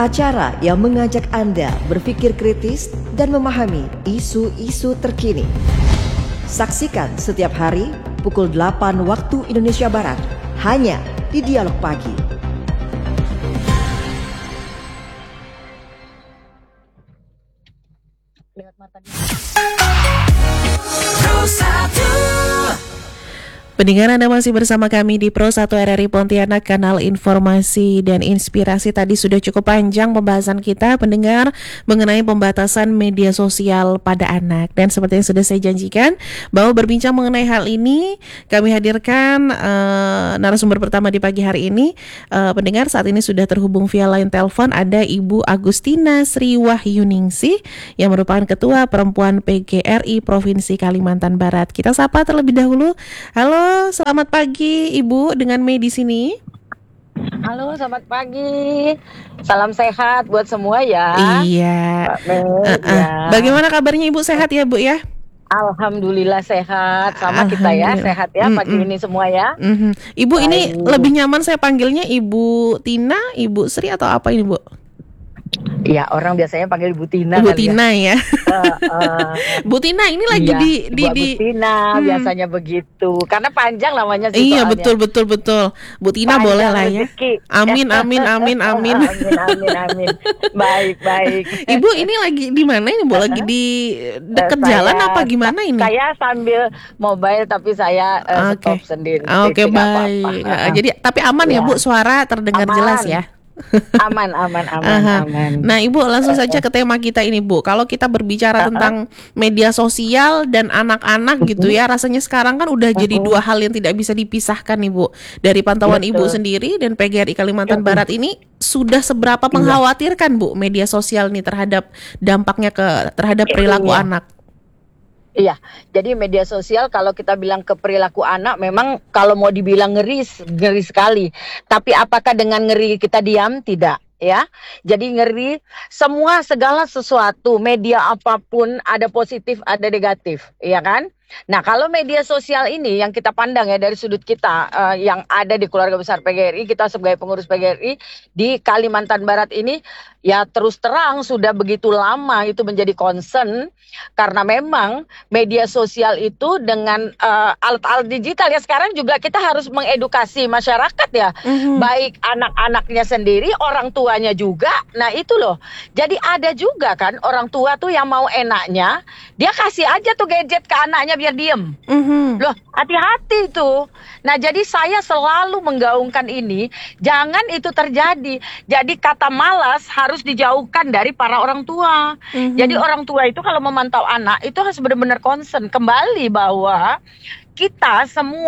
Acara yang mengajak Anda berpikir kritis dan memahami isu-isu terkini. Saksikan setiap hari pukul 8 waktu Indonesia Barat hanya di Dialog Pagi. Pendengar, Anda masih bersama kami di Pro 1 RRI Pontianak, kanal informasi dan inspirasi. Tadi sudah cukup panjang pembahasan kita, pendengar, mengenai pembatasan media sosial pada anak. Dan seperti yang sudah saya janjikan, bahwa berbincang mengenai hal ini, kami hadirkan narasumber pertama di pagi hari ini. Pendengar, saat ini sudah terhubung via line telepon, ada Ibu Agustina Sri Wahyuningsih, yang merupakan Ketua Perempuan PGRI Provinsi Kalimantan Barat. Kita sapa terlebih dahulu. Halo, selamat pagi Ibu, dengan Mei di sini. Halo, selamat pagi. Salam sehat buat semua ya. Iya. Ya. Bagaimana kabarnya Ibu, sehat ya Bu ya? Alhamdulillah sehat. Sama kita ya, sehat ya pagi ini semua ya. Ibu, ini lebih nyaman saya panggilnya Ibu Tina, Ibu Sri, atau apa ini Bu? Ya, orang biasanya panggil Bu Tina. Bu Tina ya. Bu Tina ini lagi iya, di Bu Tina biasanya begitu. Karena panjang namanya sih. Iya, soalnya. betul. Bu Tina panjang boleh lah ya. Amin. Amin. Baik. Ibu ini lagi di mana ini Bu? Lagi di dekat jalan apa gimana ini? Saya sambil mobile tapi saya stop sendiri. Oke, baik. Jadi tapi aman ya Bu, suara terdengar jelas ya? Aman. Nah Ibu, langsung saja ke tema kita ini Bu. Kalau kita berbicara tentang media sosial dan anak-anak gitu ya, rasanya sekarang kan udah jadi dua hal yang tidak bisa dipisahkan nih Bu. Dari pantauan Ibu sendiri dan PGRI Kalimantan Barat ini, sudah seberapa mengkhawatirkan Bu media sosial ini terhadap dampaknya terhadap perilaku anak? Iya, jadi media sosial kalau kita bilang ke perilaku anak memang kalau mau dibilang ngeri sekali. Tapi apakah dengan ngeri kita diam? Tidak, ya. Jadi ngeri, segala sesuatu, media apapun ada positif, ada negatif, ya kan? Nah, kalau media sosial ini yang kita pandang ya dari sudut kita yang ada di keluarga besar PGRI, kita sebagai pengurus PGRI di Kalimantan Barat ini, ya terus terang sudah begitu lama itu menjadi concern, karena memang media sosial itu dengan alat-alat digital ya sekarang juga kita harus mengedukasi masyarakat ya, baik anak-anaknya sendiri, orang tuanya juga. Nah itu loh, jadi ada juga kan orang tua tuh yang mau enaknya, dia kasih aja tuh gadget ke anaknya biar diem. Loh, hati-hati tuh. Nah, jadi saya selalu menggaungkan ini, jangan itu terjadi. Jadi kata malas harus dijauhkan dari para orang tua. Jadi orang tua itu kalau memantau anak itu harus benar-benar concern kembali bahwa kita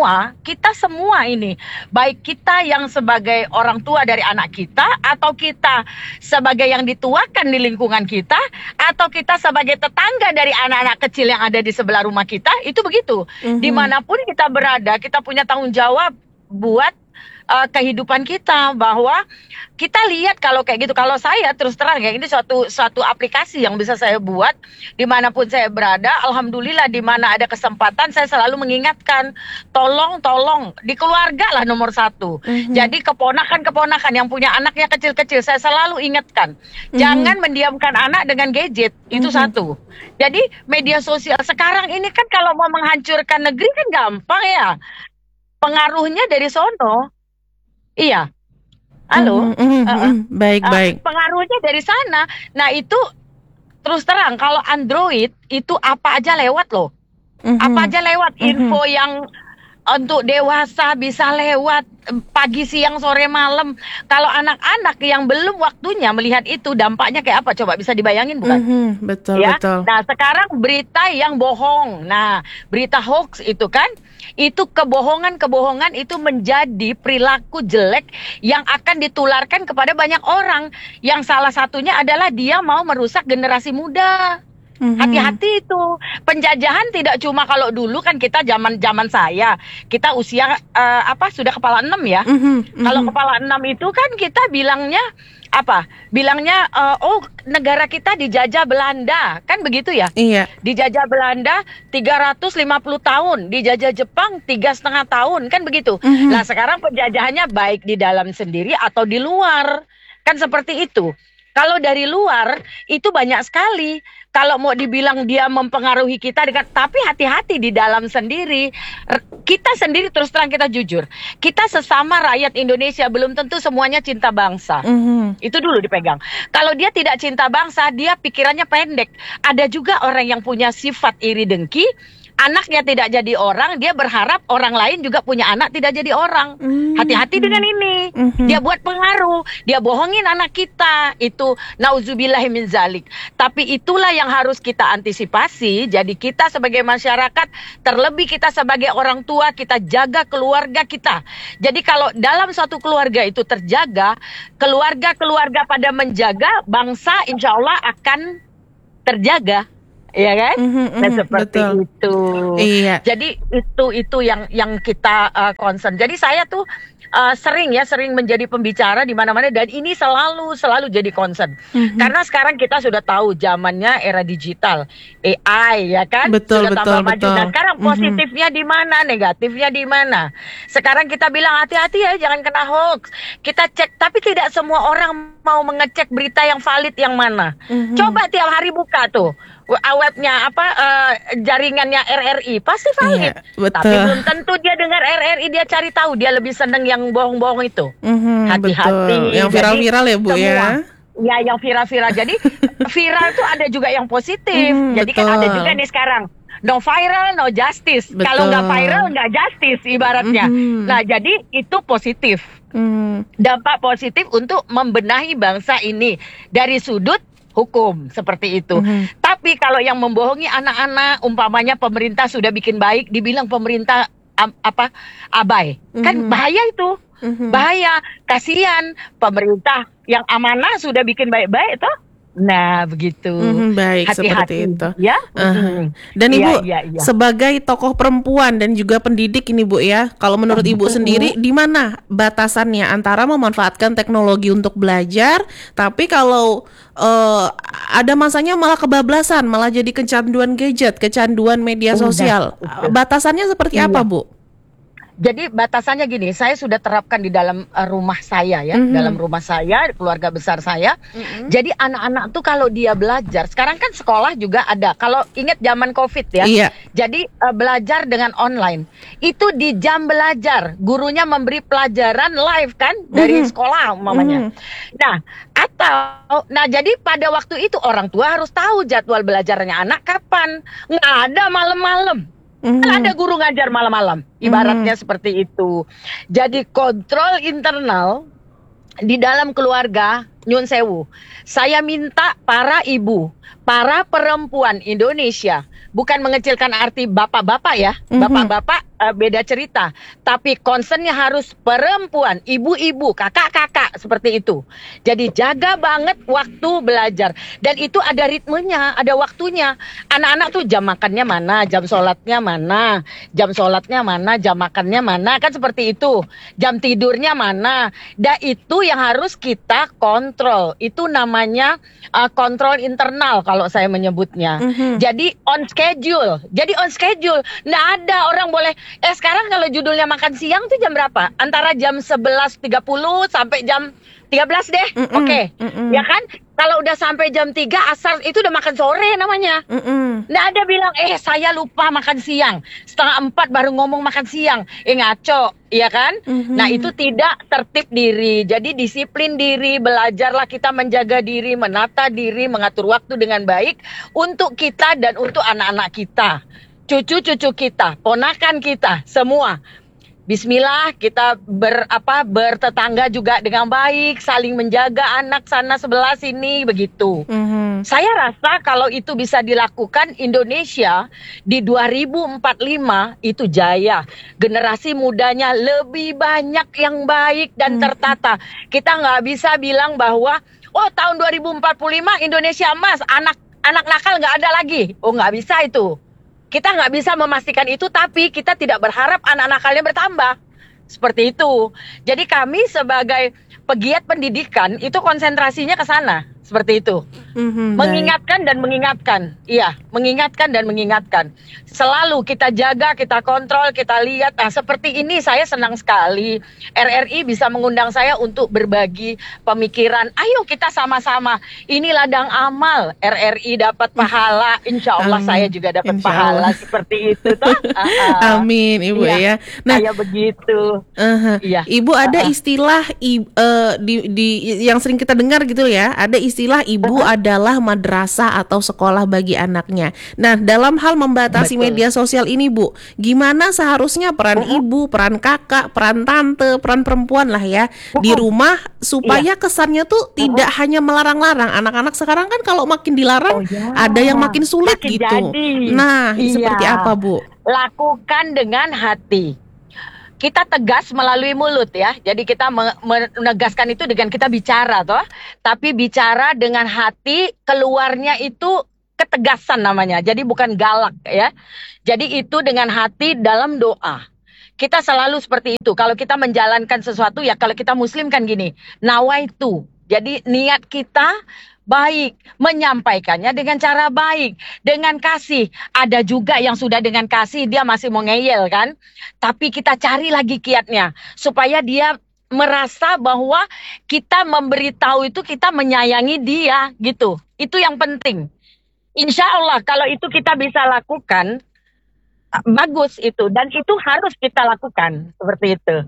semua ini, baik kita yang sebagai orang tua dari anak kita, atau kita sebagai yang dituakan di lingkungan kita, atau kita sebagai tetangga dari anak-anak kecil yang ada di sebelah rumah kita, itu begitu. Dimanapun kita berada, kita punya tanggung jawab buat kehidupan kita, bahwa kita lihat kalau kayak gitu. Kalau saya terus terang ya, ini suatu aplikasi yang bisa saya buat dimanapun saya berada. Alhamdulillah, di mana ada kesempatan saya selalu mengingatkan, tolong di keluarga lah nomor satu. Jadi keponakan yang punya anaknya kecil-kecil, saya selalu ingatkan, jangan mendiamkan anak dengan gadget. Itu satu. Jadi media sosial sekarang ini kan kalau mau menghancurkan negeri kan gampang ya, pengaruhnya dari sono. Iya, halo. Baik. Pengaruhnya dari sana. Nah itu terus terang kalau Android itu apa aja lewat loh. Apa aja lewat, info yang untuk dewasa bisa lewat pagi, siang, sore, malam. Kalau anak-anak yang belum waktunya melihat itu, dampaknya kayak apa? Coba bisa dibayangin bukan? Betul. Nah sekarang berita yang bohong, nah berita hoax itu kan, itu kebohongan itu menjadi perilaku jelek yang akan ditularkan kepada banyak orang. Yang salah satunya adalah dia mau merusak generasi muda. Hati-hati itu. Penjajahan tidak cuma kalau dulu kan kita zaman saya, kita usia sudah kepala 6 ya. Kalau kepala 6 itu kan kita bilangnya negara kita dijajah Belanda, kan begitu ya? Iya. Dijajah Belanda 350 tahun, dijajah Jepang 3,5 tahun, kan begitu. Nah sekarang penjajahannya baik di dalam sendiri atau di luar, kan seperti itu. Kalau dari luar itu banyak sekali. Kalau mau dibilang dia mempengaruhi kita tapi hati-hati di dalam sendiri. Kita sendiri terus terang kita jujur. Kita sesama rakyat Indonesia belum tentu semuanya cinta bangsa. Itu dulu dipegang. Kalau dia tidak cinta bangsa, dia pikirannya pendek. Ada juga orang yang punya sifat iri dengki. Anaknya tidak jadi orang, dia berharap orang lain juga punya anak tidak jadi orang. Hati-hati dengan ini. Dia buat pengaruh, dia bohongin anak kita. Itu nauzubillahi min zalik. Tapi itulah yang harus kita antisipasi. Jadi kita sebagai masyarakat, terlebih kita sebagai orang tua, kita jaga keluarga kita. Jadi kalau dalam suatu keluarga itu terjaga, keluarga-keluarga pada menjaga, bangsa insya Allah akan terjaga. Iya kan? Nah, seperti betul. itu. Iya. Jadi itu yang kita concern. Jadi saya tuh sering menjadi pembicara di mana-mana dan ini selalu jadi concern. Karena sekarang kita sudah tahu zamannya era digital, AI ya kan? Betul, sudah tambah betul, maju. betul. Nah, sekarang positifnya di mana, negatifnya di mana? Sekarang kita bilang hati-hati ya, jangan kena hoax. Kita cek, tapi tidak semua orang mau mengecek berita yang valid yang mana. Coba tiap hari buka tuh webnya jaringannya RRI pasti valid. Iya, betul. Tapi belum tentu dia dengar RRI dia cari tahu, dia lebih seneng yang bohong-bohong itu. Hati-hati. Betul. Yang viral-viral ya Bu semua, ya. yang viral-viral. Jadi viral tuh ada juga yang positif. Jadi betul. kan ada juga nih sekarang no viral no justice. Betul. Kalau nggak viral nggak justice ibaratnya. Nah jadi itu positif. Dampak positif untuk membenahi bangsa ini dari sudut hukum seperti itu. Tapi kalau yang membohongi anak-anak, umpamanya pemerintah sudah bikin baik, dibilang pemerintah abai, kan bahaya itu, bahaya, kasihan pemerintah yang amanah sudah bikin baik-baik toh. Nah begitu. Baik, hati-hati seperti itu. ya. Dan Ibu Iya. sebagai tokoh perempuan dan juga pendidik ini Bu ya, kalau menurut Ibu sendiri di mana batasannya antara memanfaatkan teknologi untuk belajar, tapi kalau ada masanya malah kebablasan, malah jadi kecanduan gadget, kecanduan media sosial. Batasannya seperti apa Bu? Jadi batasannya gini, saya sudah terapkan di dalam rumah saya ya, dalam rumah saya, keluarga besar saya. Jadi anak-anak tuh kalau dia belajar, sekarang kan sekolah juga ada. Kalau ingat zaman COVID ya, Iya. jadi belajar dengan online. Itu di jam belajar, gurunya memberi pelajaran live kan dari sekolah umpamanya. Nah jadi pada waktu itu orang tua harus tahu jadwal belajarnya anak kapan. Nggak ada malam-malam. Kan ada guru ngajar malam-malam, ibaratnya seperti itu. Jadi kontrol internal di dalam keluarga, nyun sewu. Saya minta para ibu, para perempuan Indonesia, bukan mengecilkan arti bapak-bapak ya, bapak-bapak beda cerita. Tapi concernnya harus perempuan, ibu-ibu, kakak-kakak seperti itu. Jadi jaga banget waktu belajar. Dan itu ada ritmenya, ada waktunya. Anak-anak tuh jam makannya mana, jam sholatnya mana, jam sholatnya mana, jam makannya mana, kan seperti itu. Jam tidurnya mana. Dan itu yang harus kita kontrol. Itu namanya kontrol internal kalau saya menyebutnya. Jadi on schedule. Nggak ada orang boleh. Sekarang kalau judulnya makan siang tuh jam berapa? Antara jam 11.30 sampai jam 13 deh. Oke. Ya kan? Kalau udah sampai jam 3 asar itu udah makan sore namanya. Nggak ada bilang saya lupa makan siang. 3:30 baru ngomong makan siang. Ngaco, iya kan? Nah itu tidak tertib diri. Jadi disiplin diri, belajarlah kita menjaga diri, menata diri, mengatur waktu dengan baik untuk kita dan untuk anak-anak kita, cucu-cucu kita, ponakan kita, semua. Bismillah, kita bertetangga juga dengan baik, saling menjaga anak sana sebelah sini begitu. Saya rasa kalau itu bisa dilakukan, Indonesia di 2045 itu jaya. Generasi mudanya lebih banyak yang baik dan tertata. Kita nggak bisa bilang bahwa tahun 2045 Indonesia emas, anak nakal nggak ada lagi. Nggak bisa itu. Kita nggak bisa memastikan itu, tapi kita tidak berharap anak nakalnya bertambah. Seperti itu. Jadi kami sebagai pegiat pendidikan itu konsentrasinya ke sana. Seperti itu. Baik. Mengingatkan dan mengingatkan. Iya, mengingatkan dan mengingatkan. Selalu kita jaga, kita kontrol, kita lihat. Nah, seperti ini saya senang sekali. RRI bisa mengundang saya untuk berbagi pemikiran. Ayo kita sama-sama. Ini ladang amal. RRI dapat pahala. Insya Allah Amin. saya juga dapat Insya pahala Allah. seperti itu. Toh? Amin, Ibu Iya, ya. Nah, kayak begitu. Iya. Ibu ada istilah yang sering kita dengar gitu ya. Ada istilah ibu adalah madrasah atau sekolah bagi anaknya. Nah, dalam hal membatasi Betul. media sosial ini, Bu, gimana seharusnya peran ibu, peran kakak, peran tante, peran perempuan lah ya di rumah supaya kesannya tuh tidak hanya melarang-larang. Anak-anak sekarang kan kalau makin dilarang ada yang makin sulit Makin gitu. jadi. Nah, Iya. seperti apa, Bu? Lakukan dengan hati. Kita tegas melalui mulut ya. Jadi kita menegaskan itu dengan kita bicara toh. Tapi bicara dengan hati, keluarnya itu ketegasan namanya. Jadi bukan galak ya. Jadi itu dengan hati dalam doa. Kita selalu seperti itu. Kalau kita menjalankan sesuatu ya, kalau kita muslim kan gini, nawaitu. Jadi niat kita baik, menyampaikannya dengan cara baik, dengan kasih. Ada juga yang sudah dengan kasih dia masih mau ngeyel kan. Tapi kita cari lagi kiatnya supaya dia merasa bahwa kita memberitahu itu kita menyayangi dia gitu. Itu yang penting. Insya Allah kalau itu kita bisa lakukan, bagus itu. Dan itu harus kita lakukan seperti itu.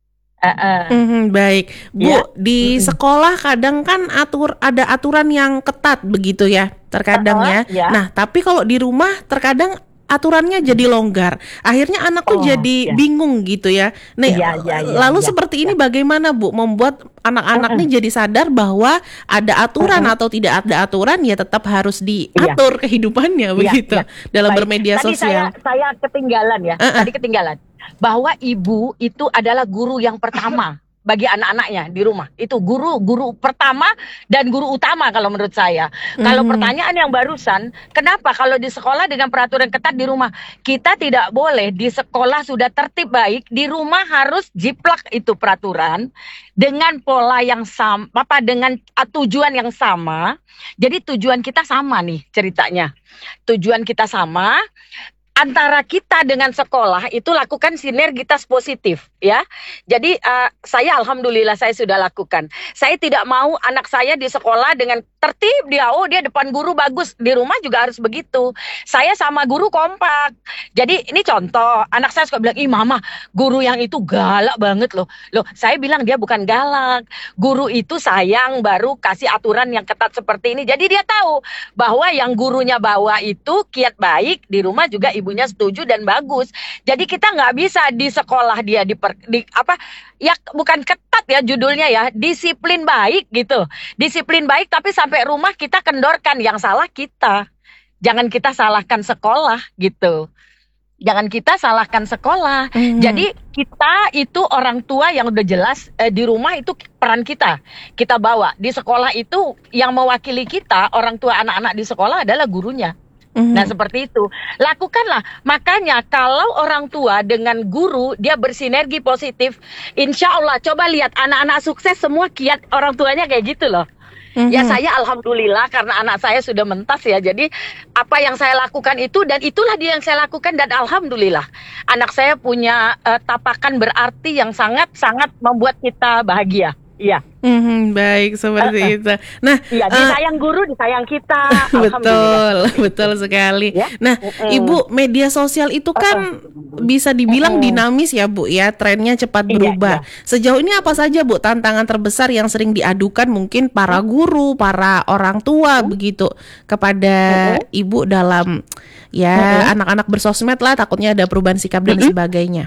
Baik, Bu. Ya. Di sekolah kadang kan ada aturan yang ketat begitu ya, terkadang ya. Ya. Nah, tapi kalau di rumah terkadang aturannya jadi longgar. Akhirnya anak tuh jadi ya. bingung gitu ya. Nah, lalu seperti ini bagaimana, Bu, membuat anak-anak nih jadi sadar bahwa ada aturan atau tidak ada aturan ya tetap harus diatur kehidupannya begitu dalam Baik. bermedia Tadi sosial. saya ketinggalan ya. Tadi ketinggalan bahwa ibu itu adalah guru yang pertama bagi anak-anaknya di rumah. Itu guru pertama dan guru utama kalau menurut saya. Kalau pertanyaan yang barusan, kenapa kalau di sekolah dengan peraturan ketat di rumah kita tidak boleh, di sekolah sudah tertib baik, di rumah harus jiplak itu peraturan dengan pola yang sama, dengan tujuan yang sama. Jadi tujuan kita sama nih ceritanya. Tujuan kita sama. Antara kita dengan sekolah itu lakukan sinergitas positif ya. Jadi saya alhamdulillah saya sudah lakukan. Saya tidak mau anak saya di sekolah dengan tertib dia depan guru bagus, di rumah juga harus begitu. Saya sama guru kompak. Jadi ini contoh, anak saya suka bilang, "Ih mama, guru yang itu galak banget loh." Loh, saya bilang dia bukan galak. Guru itu sayang baru kasih aturan yang ketat seperti ini. Jadi dia tahu bahwa yang gurunya bawa itu kiat baik, di rumah juga ibunya setuju dan bagus. Jadi kita nggak bisa di sekolah dia ya bukan ketat ya judulnya ya, disiplin baik gitu. Disiplin baik tapi sampai rumah kita kendorkan, yang salah kita. Jangan kita salahkan sekolah gitu. Jangan kita salahkan sekolah. Jadi kita itu orang tua yang udah jelas di rumah itu peran kita bawa. Di sekolah itu yang mewakili kita, orang tua anak-anak di sekolah adalah gurunya. Nah seperti itu, lakukanlah. Makanya kalau orang tua dengan guru dia bersinergi positif, insya Allah coba lihat anak-anak sukses semua kiat orang tuanya kayak gitu loh. Ya saya alhamdulillah karena anak saya sudah mentas ya. Jadi apa yang saya lakukan itu dan itulah dia yang saya lakukan dan alhamdulillah anak saya punya tapakan berarti yang sangat-sangat membuat kita bahagia. Iya. Baik, seperti itu. Nah, disayang guru, disayang kita. Betul sekali. Ya? Nah, Ibu, media sosial itu kan bisa dibilang dinamis ya, Bu ya, trennya cepat berubah. Sejauh ini apa saja, Bu, tantangan terbesar yang sering diadukan mungkin para guru, para orang tua begitu kepada Ibu dalam anak-anak bersosmed lah, takutnya ada perubahan sikap dan sebagainya.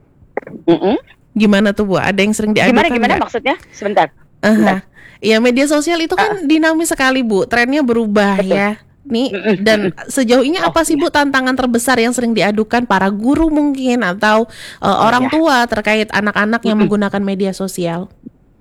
Gimana tuh, Bu? Ada yang sering diadukan? Gimana maksudnya? Sebentar. Ya, media sosial itu kan dinamis sekali, Bu. Trennya berubah ya. Nih, dan sejauh ini apa sih, Bu, tantangan terbesar yang sering diadukan para guru mungkin atau orang tua terkait anak-anak yang menggunakan media sosial?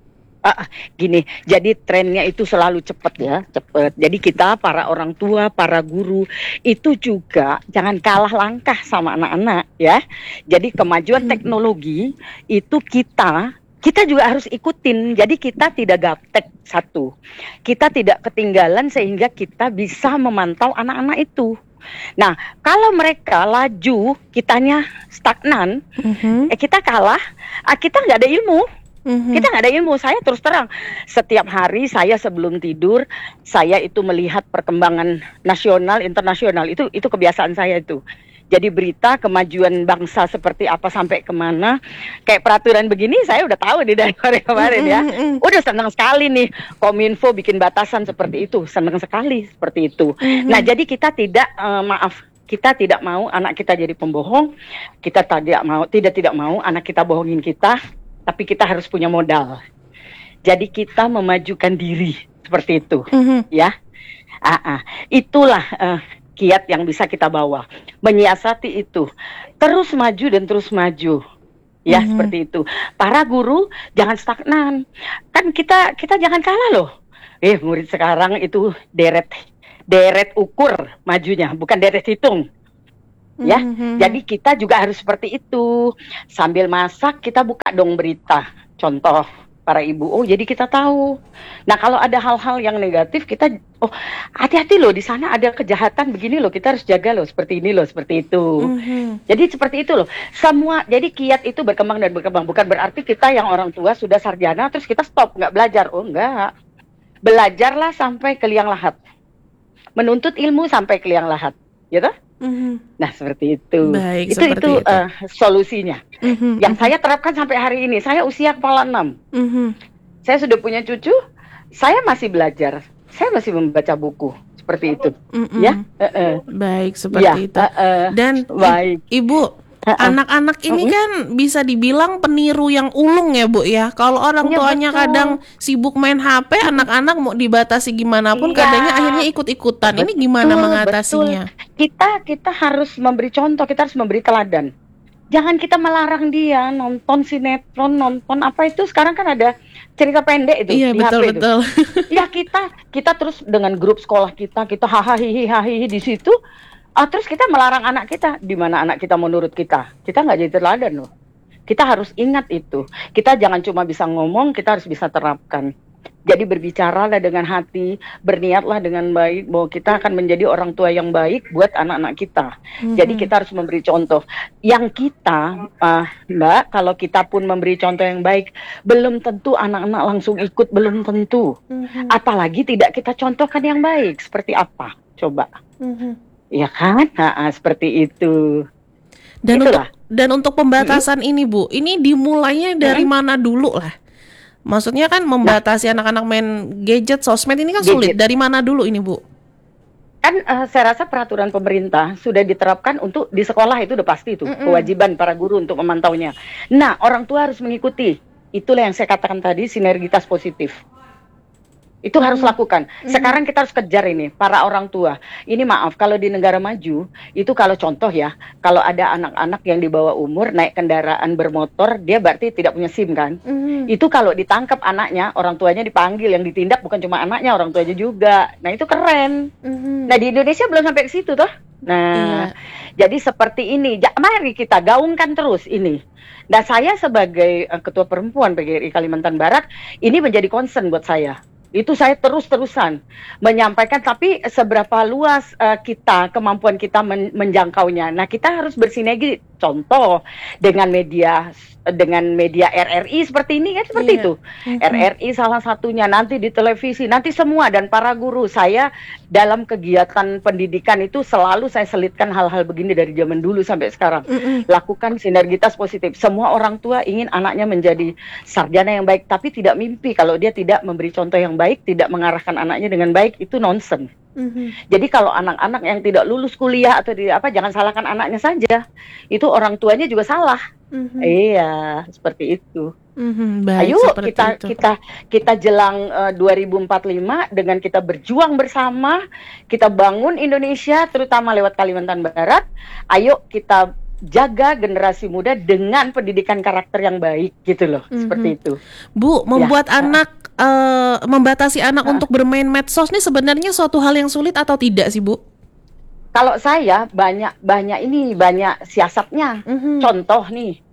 Gini, jadi trennya itu selalu cepat. Jadi kita para orang tua, para guru itu juga jangan kalah langkah sama anak-anak ya. Jadi kemajuan teknologi itu kita kita juga harus ikutin. Jadi kita tidak gaptek, satu. Kita tidak ketinggalan sehingga kita bisa memantau anak-anak itu. Nah, kalau mereka laju, kitanya stagnan, kita kalah, kita nggak ada ilmu. Kita nggak ada ilmu. Saya terus terang, setiap hari saya sebelum tidur, saya itu melihat perkembangan nasional, internasional. Itu kebiasaan saya itu. Jadi berita kemajuan bangsa seperti apa sampai kemana, kayak peraturan begini saya udah tahu di dari kemarin ya. Udah senang sekali nih Kominfo bikin batasan seperti itu, senang sekali seperti itu. Nah jadi kita tidak kita tidak mau anak kita jadi pembohong, kita tidak mau anak kita bohongin kita, tapi kita harus punya modal. Jadi kita memajukan diri seperti itu, ya. Itulah kiat yang bisa kita bawa, menyiasati itu, terus maju dan terus maju, ya seperti itu. Para guru jangan stagnan, kan kita jangan kalah loh. Murid sekarang itu deret ukur majunya, bukan deret hitung, ya. Jadi kita juga harus seperti itu. Sambil masak kita buka dong berita, contoh. Para ibu, jadi kita tahu. Nah kalau ada hal-hal yang negatif kita, hati-hati loh di sana ada kejahatan begini loh, kita harus jaga loh seperti ini loh, seperti itu. Jadi seperti itu loh. Jadi kiat itu berkembang dan berkembang. Bukan berarti kita yang orang tua sudah sarjana terus kita stop nggak belajar. Enggak. Belajarlah sampai ke liang lahat. Menuntut ilmu sampai ke liang lahat, gitu. Nah seperti itu. Baik, itu solusinya. Yang saya terapkan sampai hari ini. Saya usia kepala 6. Saya sudah punya cucu. Saya masih belajar. Saya masih membaca buku seperti itu. Ya. Baik seperti itu. Dan baik. Ibu, anak-anak ini kan bisa dibilang peniru yang ulung ya Bu ya. Kalau orang tuanya betul. kadang sibuk main HP, anak-anak mau dibatasi gimana pun kadangnya akhirnya ikut-ikutan. Ini gimana mengatasinya? Kita harus memberi contoh, kita harus memberi teladan. Jangan kita melarang dia nonton sinetron, nonton apa itu. Sekarang kan ada cerita pendek itu iya, di betul, HP betul. itu. Ya kita terus dengan grup sekolah kita hahaha di situ. Terus kita melarang anak kita, di mana anak kita menurut kita nggak jadi teladan loh. Kita harus ingat itu. Kita jangan cuma bisa ngomong, kita harus bisa terapkan. Jadi berbicaralah dengan hati, berniatlah dengan baik bahwa kita akan menjadi orang tua yang baik buat anak-anak kita. Jadi kita harus memberi contoh. Yang kita, Mbak, kalau kita pun memberi contoh yang baik, belum tentu anak-anak langsung ikut, belum tentu. Apalagi tidak kita contohkan yang baik, seperti apa? Coba. Ya kan? Seperti itu. Dan untuk pembatasan ini Bu, ini dimulainya dari mana dulu lah? Maksudnya kan membatasi anak-anak main gadget, sosmed ini kan sulit. Dari mana dulu ini Bu? Kan saya rasa peraturan pemerintah sudah diterapkan untuk di sekolah itu udah pasti itu. Kewajiban para guru untuk memantaunya. Nah, orang tua harus mengikuti. Itulah yang saya katakan tadi, sinergitas positif. Itu harus lakukan. Sekarang kita harus kejar ini, para orang tua. Ini maaf, kalau di negara maju, itu kalau contoh ya, kalau ada anak-anak yang di bawah umur naik kendaraan bermotor, dia berarti tidak punya SIM kan? Itu kalau ditangkap anaknya, orang tuanya dipanggil, yang ditindak bukan cuma anaknya, orang tuanya juga. Nah itu keren. Nah di Indonesia belum sampai ke situ toh. Nah, jadi seperti ini. Mari kita gaungkan terus ini. Nah saya sebagai ketua perempuan PGRI Kalimantan Barat, ini menjadi concern buat saya. Itu saya terus-terusan menyampaikan, tapi seberapa luas kemampuan kita menjangkaunya. Nah, kita harus bersinergi, contoh dengan media RRI seperti ini kan, seperti itu. RRI salah satunya, nanti di televisi, nanti semua, dan para guru. Saya dalam kegiatan pendidikan itu selalu saya selitkan hal-hal begini dari zaman dulu sampai sekarang. Lakukan sinergitas positif. Semua orang tua ingin anaknya menjadi sarjana yang baik, tapi tidak mimpi kalau dia tidak memberi contoh yang baik, tidak mengarahkan anaknya dengan baik, itu nonsen. Jadi kalau anak-anak yang tidak lulus kuliah atau jangan salahkan anaknya saja. Itu orang tuanya juga salah. Iya, seperti itu. Baik, ayo itu. kita jelang 2045 dengan kita berjuang bersama, kita bangun Indonesia terutama lewat Kalimantan Barat. Ayo kita jaga generasi muda dengan pendidikan karakter yang baik gitu loh, seperti itu. Bu, membuat anak membatasi anak untuk bermain medsos ini sebenarnya suatu hal yang sulit atau tidak sih Bu? Kalau saya banyak siasatnya. Contoh nih,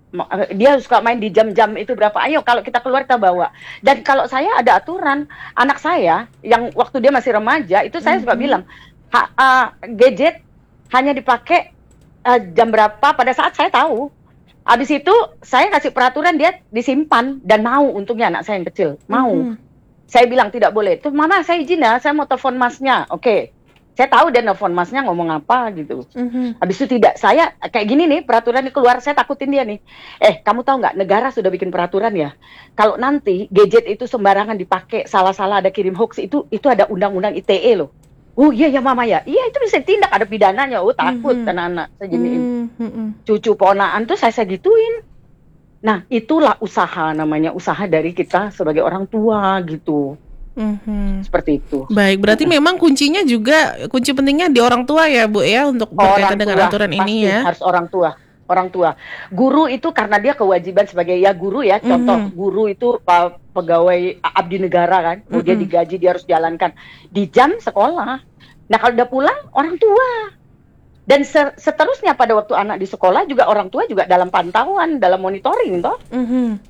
Dia suka main di jam-jam itu berapa, ayo kalau kita keluar kita bawa. Dan kalau saya ada aturan, anak saya yang waktu dia masih remaja itu saya suka bilang, gadget hanya dipakai jam berapa pada saat saya tahu. Habis itu saya kasih peraturan, dia disimpan, dan mau, untungnya anak saya yang kecil mau. Saya bilang tidak boleh. Tuh mama saya izin ya, saya mau telepon masnya. Oke. Saya tahu dia nelfon masnya ngomong apa gitu. Habis itu tidak, saya kayak gini nih, peraturan ini keluar, saya takutin dia nih. Kamu tahu nggak, negara sudah bikin peraturan ya. Kalau nanti gadget itu sembarangan dipakai, salah-salah ada kirim hoax, itu ada undang-undang ITE loh. Oh iya ya mama ya, iya itu bisa tindak, ada pidananya. Oh takut anak-anak saya giniin. Cucu ponaan tuh saya gituin. Nah itulah usaha, namanya usaha dari kita sebagai orang tua gitu. Seperti itu. Baik, berarti memang kunci pentingnya di orang tua ya Bu ya, untuk berkaitan dengan aturan ini ya. Harus orang tua. Guru itu karena dia kewajiban sebagai guru ya, contoh guru itu pegawai abdi negara kan, dia digaji, dia harus jalankan di jam sekolah. Nah kalau udah pulang orang tua. Dan seterusnya pada waktu anak di sekolah juga orang tua juga dalam pantauan, dalam monitoring toh.